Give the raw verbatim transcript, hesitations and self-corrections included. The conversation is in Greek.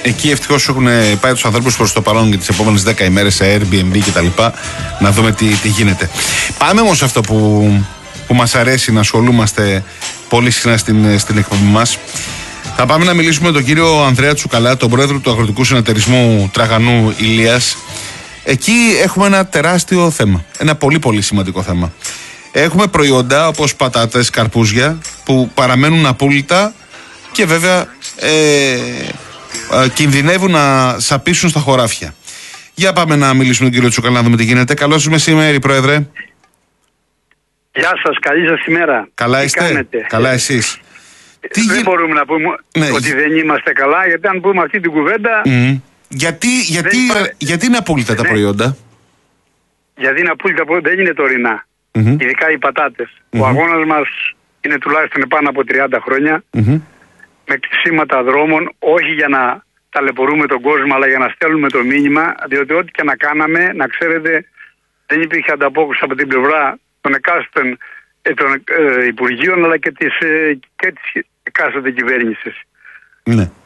εκεί ευτυχώς έχουν πάει τους ανθρώπους προς το παρόν για τις επόμενες δέκα ημέρες σε Airbnb κτλ. Να δούμε τι, τι γίνεται. Πάμε όμως σε αυτό που, που μας αρέσει να ασχολούμαστε πολύ συχνά στην, στην εκπομπή μας. Θα πάμε να μιλήσουμε με τον κύριο Ανδρέα Τσουκαλά, τον πρόεδρο του Αγροτικού Συνεταιρισμού Τραγανού Ηλίας. Εκεί έχουμε ένα τεράστιο θέμα. Ένα πολύ πολύ σημαντικό θέμα. Έχουμε προϊόντα όπως πατάτες, καρπούζια που παραμένουν απόλυτα και βέβαια ε, ε, κινδυνεύουν να σαπίσουν στα χωράφια. Για πάμε να μιλήσουμε με τον κύριο Τσουκαλά να δούμε τι γίνεται. Καλώς μεσημέρι, πρόεδρε. Γεια σας, καλή σας ημέρα. Καλά τι είστε, κάνετε? καλά εσείς. Τι δεν γι... μπορούμε να πούμε ναι. ότι δεν είμαστε καλά, γιατί αν πούμε αυτή την κουβέντα... Mm. Γιατί, γιατί, υπά... γιατί είναι απόλυτα τα ναι. προϊόντα? Γιατί είναι απόλυτα προϊόντα, δεν είναι τωρινά. Mm-hmm. Ειδικά οι πατάτες. Mm-hmm. Ο αγώνας μας είναι τουλάχιστον πάνω από τριάντα χρόνια, mm-hmm. με κλεισίματα δρόμων, όχι για να ταλαιπωρούμε τον κόσμο, αλλά για να στέλνουμε το μήνυμα, διότι ό,τι και να κάναμε, να ξέρετε, δεν υπήρχε ανταπόκριση από την πλευρά των εκάστοτε ε, των ε, Υπουργείων, αλλά και της, ε, και της εκάστοτε κυβέρνησης. Ναι.